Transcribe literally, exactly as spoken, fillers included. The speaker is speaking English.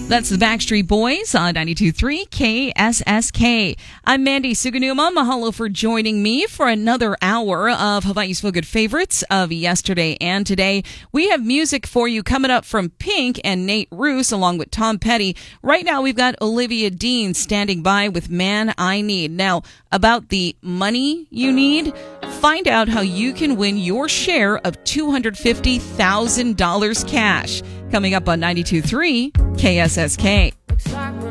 That's the Backstreet Boys on ninety-two point three K S S K. I'm Mandy Suganuma. Mahalo for joining me for another hour of Hawaii's Feel Good favorites of yesterday and today. We have music for you coming up from Pink and Nate Roos along with Tom Petty. Right now we've got Olivia Dean standing by with Man I Need. Now, about the money you need, find out how you can win your share of two hundred fifty thousand dollars cash. Coming up on ninety-two point three K S S K.